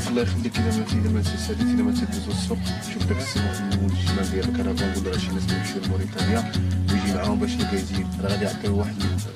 الله يخليك الا ما تساليتي الا ما تدوز السوق شوف داك السوق الجمال ديالك. انا كنقول لها شي ناس يمشيو لموريتانيا ويجي معاهم باش يلقى يزيد راه غادي يعطيو واحد